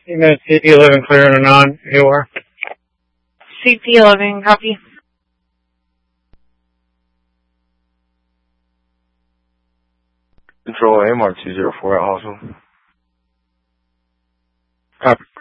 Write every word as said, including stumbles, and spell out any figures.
You know, C P eleven clear and a non, you are. C P eleven, copy. Control A M R two zero four at Hawesville. Copy.